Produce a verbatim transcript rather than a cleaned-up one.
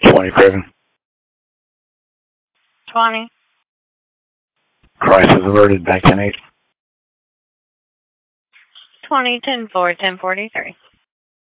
twenty Craven. twenty. Crisis averted, back ten eight. twenty, ten four, ten forty-three.